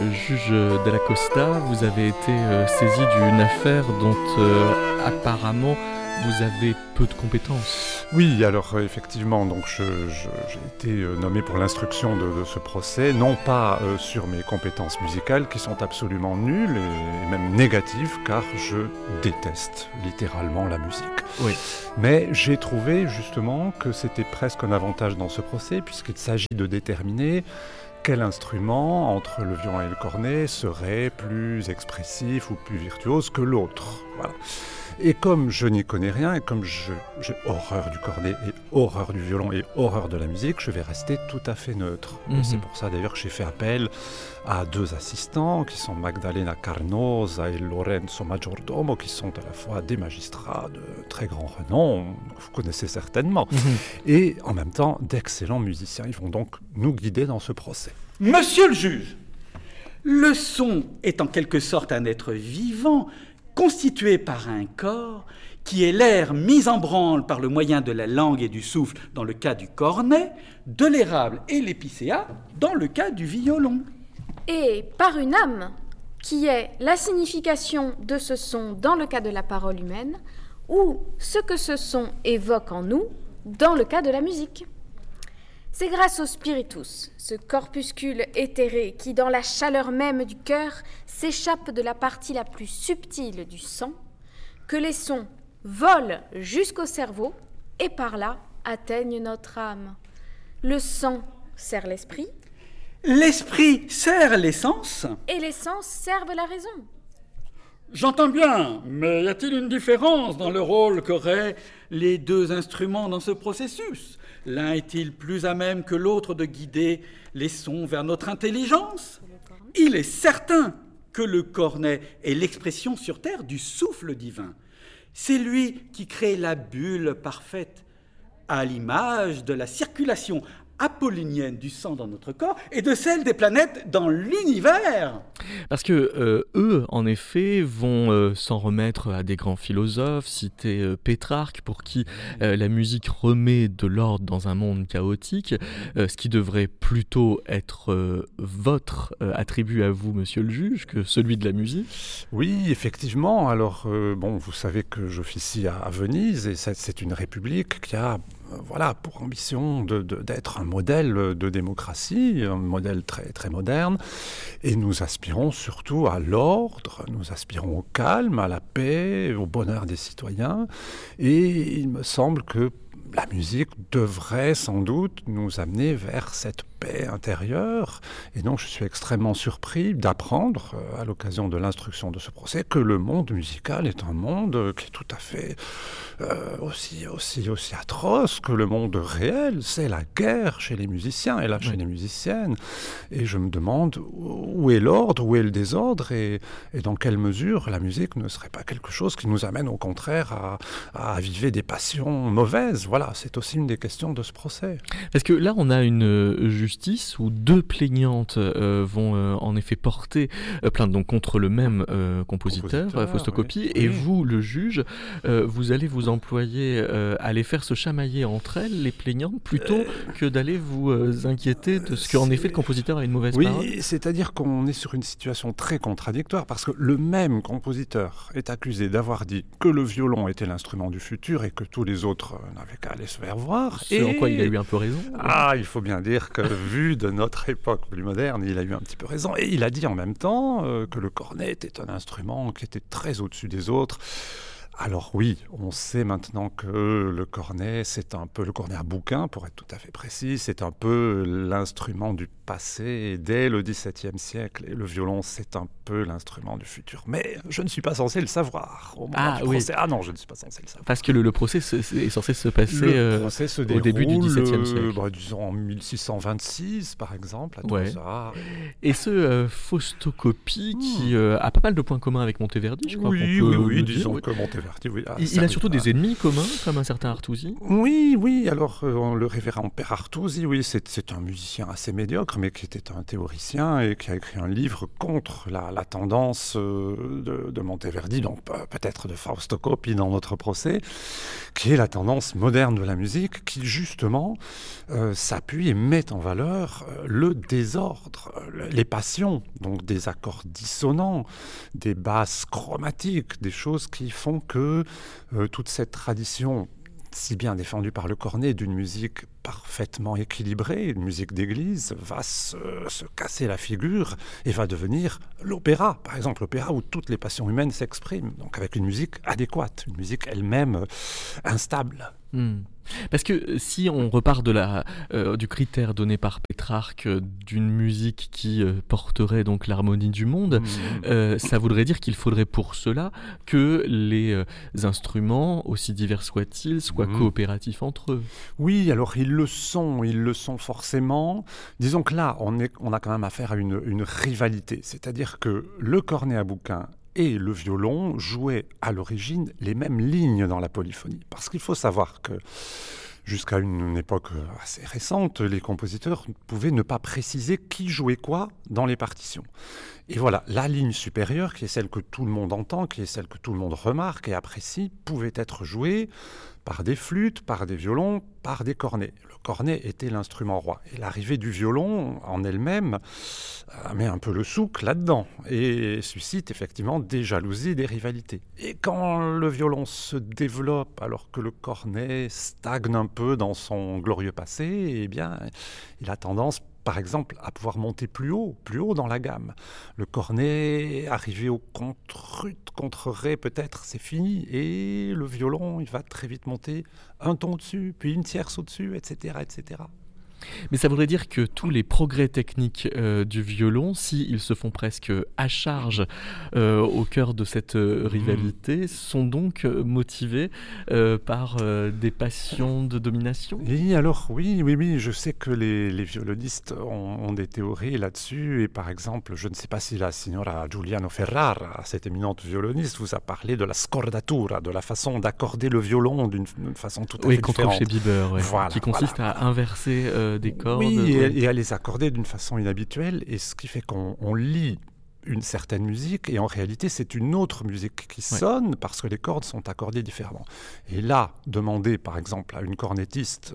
juge Della Costa, vous avez été saisi d'une affaire dont apparemment vous avez peu de compétences. Oui, alors effectivement, donc j'ai été nommé pour l'instruction de ce procès, non pas sur mes compétences musicales qui sont absolument nulles et même négatives, car je déteste littéralement la musique. Oui. Mais j'ai trouvé justement que c'était presque un avantage dans ce procès, puisqu'il s'agit de déterminer quel instrument, entre le violon et le cornet, serait plus expressif ou plus virtuose que l'autre. Voilà. Et comme je n'y connais rien, et comme j'ai horreur du cornet et horreur du violon et horreur de la musique, je vais rester tout à fait neutre. Et c'est pour ça d'ailleurs que j'ai fait appel à deux assistants, qui sont Magdalena Carnosa et Lorenzo Maggiordomo, qui sont à la fois des magistrats de très grand renom, vous connaissez certainement, et en même temps d'excellents musiciens. Ils vont donc nous guider dans ce procès. Monsieur le juge, le son est en quelque sorte un être vivant, constitué par un corps qui est l'air mis en branle par le moyen de la langue et du souffle dans le cas du cornet, de l'érable et l'épicéa dans le cas du violon. Et par une âme qui est la signification de ce son dans le cas de la parole humaine ou ce que ce son évoque en nous dans le cas de la musique. C'est grâce au spiritus, ce corpuscule éthéré qui, dans la chaleur même du cœur, s'échappe de la partie la plus subtile du sang, que les sons volent jusqu'au cerveau et par là atteignent notre âme. Le sang sert l'esprit. L'esprit sert les sens. Et les sens servent la raison. J'entends bien, mais y a-t-il une différence dans le rôle qu'auraient les deux instruments dans ce processus ? L'un est-il plus à même que l'autre de guider les sons vers notre intelligence ? Il est certain que le cornet est l'expression sur terre du souffle divin. C'est lui qui crée la bulle parfaite, à l'image de la circulation apollinienne du sang dans notre corps et de celle des planètes dans l'univers. Parce que eux, en effet, vont s'en remettre à des grands philosophes, citer Pétrarque, pour qui la musique remet de l'ordre dans un monde chaotique, ce qui devrait plutôt être votre attribut à vous, monsieur le juge, que celui de la musique. Oui, effectivement. Alors, vous savez que j'officie à Venise, et c'est une république qui a pour ambition d'être un modèle de démocratie, un modèle très, très moderne. Et nous aspirons surtout à l'ordre, nous aspirons au calme, à la paix, au bonheur des citoyens. Et il me semble que la musique devrait sans doute nous amener vers cette paix intérieure. Et donc je suis extrêmement surpris d'apprendre, à l'occasion de l'instruction de ce procès, que le monde musical est un monde qui est tout à fait aussi atroce que le monde réel. C'est la guerre chez les musiciens et là chez les musiciennes. Et je me demande où est l'ordre, où est le désordre et dans quelle mesure la musique ne serait pas quelque chose qui nous amène au contraire à aviver des passions mauvaises. Voilà, c'est aussi une des questions de ce procès. Parce que là, on a une justice où deux plaignantes vont en effet porter plainte donc contre le même compositeur Fausto Coppi, et vous, le juge, vous allez vous employer à les faire se chamailler entre elles, les plaignantes, plutôt que d'aller vous inquiéter de ce qu'en effet le compositeur a une mauvaise parole. Oui, c'est-à-dire qu'on est sur une situation très contradictoire, parce que le même compositeur est accusé d'avoir dit que le violon était l'instrument du futur et que tous les autres n'avaient qu'à aller se faire voir. En quoi il a eu un peu raison. Il faut bien dire que vu de notre époque plus moderne, il a eu un petit peu raison. Et il a dit en même temps que le cornet était un instrument qui était très au-dessus des autres. Alors oui, on sait maintenant que le cornet, c'est un peu le cornet à bouquin, pour être tout à fait précis, c'est un peu l'instrument du passé dès le XVIIe siècle, et le violon, c'est un peu l'instrument du futur. Mais je ne suis pas censé le savoir au moment du procès. Ah non, je ne suis pas censé le savoir. Parce que le procès est censé se passer au début du XVIIe siècle. Disons en 1626, par exemple, à Tolosa. Et ce Fausto Coppi, qui a pas mal de points communs avec Monteverdi, je crois qu'on peut le dire. Disons que Monteverdi Monteverdi, oui. Il a surtout des ennemis communs, comme un certain Artusi. Oui. Alors, le révérend père Artusi, oui, c'est un musicien assez médiocre, mais qui était un théoricien et qui a écrit un livre contre la tendance de Monteverdi, donc peut-être de Fausto Coppi dans notre procès, qui est la tendance moderne de la musique, qui justement s'appuie et met en valeur le désordre, les passions, donc des accords dissonants, des basses chromatiques, des choses qui font que toute cette tradition si bien défendue par le cornet d'une musique parfaitement équilibrée, une musique d'église, va se casser la figure et va devenir l'opéra, par exemple, l'opéra où toutes les passions humaines s'expriment, donc avec une musique adéquate, une musique elle-même instable. Parce que si on repart du critère donné par Pétrarque d'une musique qui porterait donc l'harmonie du monde, ça voudrait dire qu'il faudrait pour cela que les instruments, aussi divers soient-ils, soient coopératifs entre eux. Oui, alors ils le sont forcément. Disons que là, on a quand même affaire à une rivalité, c'est-à-dire que le cornet à bouquin et le violon jouaient à l'origine les mêmes lignes dans la polyphonie. Parce qu'il faut savoir que jusqu'à une époque assez récente, les compositeurs pouvaient ne pas préciser qui jouait quoi dans les partitions. Et voilà, la ligne supérieure, qui est celle que tout le monde entend, qui est celle que tout le monde remarque et apprécie, pouvait être jouée par des flûtes, par des violons, par des cornets. Le cornet était l'instrument roi. Et l'arrivée du violon en elle-même met un peu le souk là-dedans et suscite effectivement des jalousies, des rivalités. Et quand le violon se développe alors que le cornet stagne un peu dans son glorieux passé, eh bien, il a tendance, par exemple, à pouvoir monter plus haut dans la gamme. Le cornet, arrivé au contre ré peut-être, c'est fini. Et le violon, il va très vite monter un ton au-dessus, puis une tierce au-dessus, etc., etc. Mais ça voudrait dire que tous les progrès techniques du violon, s'ils se font presque à charge au cœur de cette rivalité, sont donc motivés par des passions de domination ? Oui, alors oui, je sais que les violonistes ont des théories là-dessus, et par exemple, je ne sais pas si la signora Giuliano Ferrara, cette éminente violoniste, vous a parlé de la scordatura, de la façon d'accorder le violon d'une façon tout à fait différente. Oui, qu'on trouve chez Bieber, voilà, qui consiste à inverser des cordes. Oui, et à les accorder d'une façon inhabituelle, et ce qui fait qu'on lit une certaine musique, et en réalité c'est une autre musique qui sonne parce que les cordes sont accordées différemment. Et là, demander par exemple à un cornettiste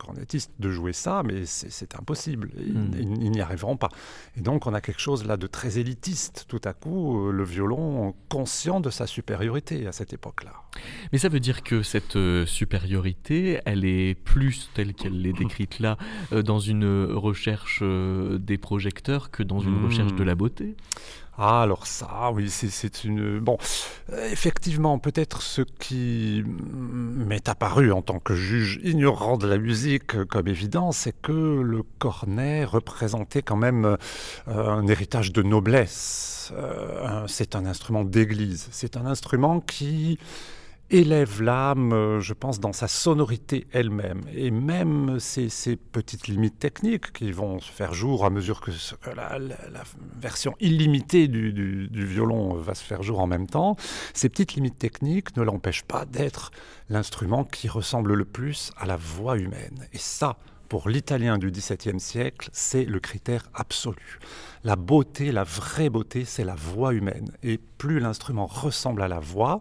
de jouer ça, mais c'est impossible, ils n'y arriveront pas. Et donc on a quelque chose là de très élitiste, tout à coup, le violon conscient de sa supériorité à cette époque-là. Mais ça veut dire que cette supériorité, elle est plus telle qu'elle est décrite là, dans une recherche des projecteurs que dans une recherche de la beauté ? Ah, alors ça, oui, c'est une... Bon, effectivement, peut-être ce qui m'est apparu en tant que juge ignorant de la musique comme évident, c'est que le cornet représentait quand même un héritage de noblesse. C'est un instrument d'église. C'est un instrument qui élève l'âme, je pense, dans sa sonorité elle-même. Et même ces petites limites techniques qui vont se faire jour à mesure que la version illimitée du violon va se faire jour en même temps, ces petites limites techniques ne l'empêchent pas d'être l'instrument qui ressemble le plus à la voix humaine. Et ça, pour l'italien du XVIIe siècle, c'est le critère absolu. La beauté, la vraie beauté, c'est la voix humaine. Et plus l'instrument ressemble à la voix,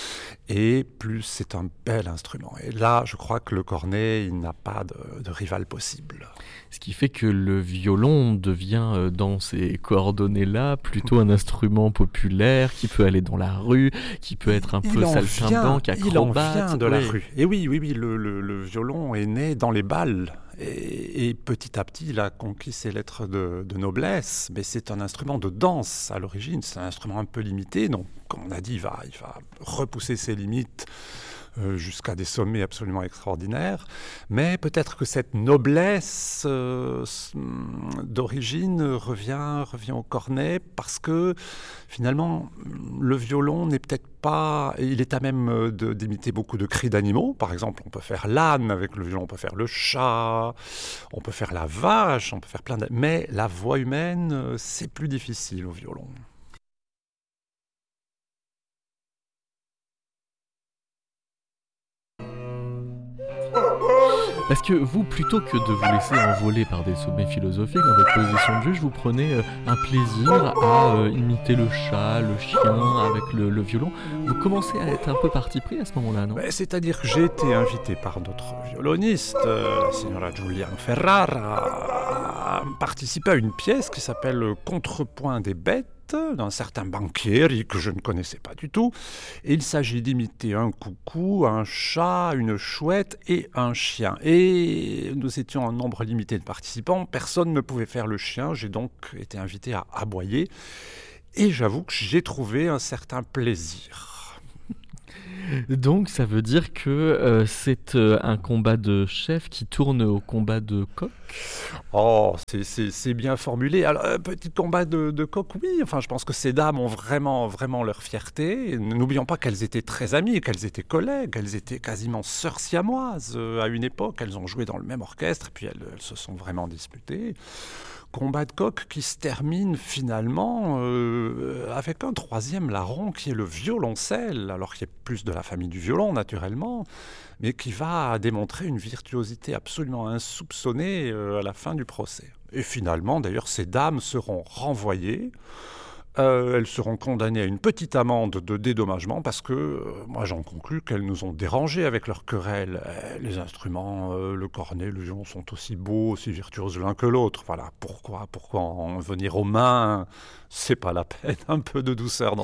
et plus c'est un bel instrument. Et là, je crois que le cornet, il n'a pas de rival possible. Ce qui fait que le violon devient, dans ces coordonnées-là, plutôt un instrument populaire qui peut aller dans la rue, qui peut être un peu saltimbanque, acrobate. Il en vient de la rue. Et oui, le violon est né dans les bals. Et petit à petit, il a conquis ses lettres de noblesse, mais c'est un instrument de danse à l'origine, c'est un instrument un peu limité, donc comme on a dit, il va repousser ses limites jusqu'à des sommets absolument extraordinaires, mais peut-être que cette noblesse d'origine revient au cornet, parce que finalement, le violon n'est peut-être pas... Il est à même d'imiter beaucoup de cris d'animaux. Par exemple, on peut faire l'âne avec le violon, on peut faire le chat, on peut faire la vache, on peut faire plein de... Mais la voix humaine, c'est plus difficile au violon. Parce que vous, plutôt que de vous laisser envoler par des sommets philosophiques dans votre position de juge, vous prenez un plaisir à imiter le chat, le chien avec le violon. Vous commencez à être un peu parti pris à ce moment-là, non ? C'est-à-dire que j'ai été invité par d'autres violonistes, la signora Giuliano Ferrara, à participer à une pièce qui s'appelle Contrepoint des bêtes, d'un certain Banchieri que je ne connaissais pas du tout. Et il s'agit d'imiter un coucou, un chat, une chouette et un chien. Et nous étions un nombre limité de participants. Personne ne pouvait faire le chien. J'ai donc été invité à aboyer. Et j'avoue que j'ai trouvé un certain plaisir. Donc ça veut dire que c'est un combat de chef qui tourne au combat de coq ? Oh, c'est bien formulé. Alors, petit combat de coq, oui. Enfin, je pense que ces dames ont vraiment leur fierté. N'oublions pas qu'elles étaient très amies, qu'elles étaient collègues, elles étaient quasiment sœurs siamoises. À une époque, elles ont joué dans le même orchestre, puis elles se sont vraiment disputées. Combat de coq qui se termine finalement avec un troisième larron qui est le violoncelle, alors qui est plus de la famille du violon naturellement, mais qui va démontrer une virtuosité absolument insoupçonnée à la fin du procès. Et finalement, d'ailleurs, ces dames seront renvoyées. Elles seront condamnées à une petite amende de dédommagement parce que, moi j'en conclus qu'elles nous ont dérangés avec leurs querelles. Les instruments, le cornet, le violon sont aussi beaux, aussi virtuoses l'un que l'autre. Voilà, pourquoi en venir aux mains ? C'est pas la peine, un peu de douceur dans